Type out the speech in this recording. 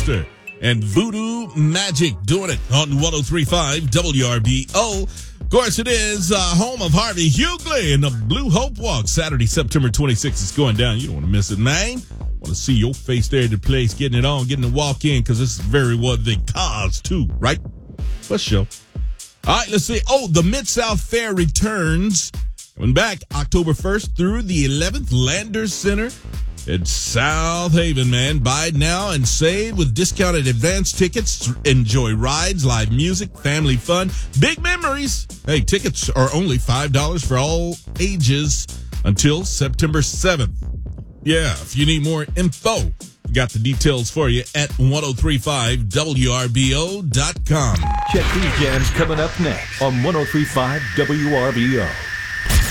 Brewster and Voodoo Magic doing it on 103.5 WRBO. Of course, it is home of Harvey Hughley and the Blue Hope Walk. Saturday, September 26th is going down. You don't want to miss it, man. Want to see your face there at the place, getting it on, getting the walk in, because this is very what they cause, too, right? For sure. All right, let's see. Oh, the Mid-South Fair returns. Coming back October 1st through the 11th, Landers Center in South Haven, man. Buy now and save with discounted advance tickets. Enjoy rides, live music, family fun, big memories. Hey, tickets are only $5 for all ages until September 7th. Yeah, if you need more info, got the details for you at 1035WRBO.com. Check these jams coming up next on 1035 WRBO.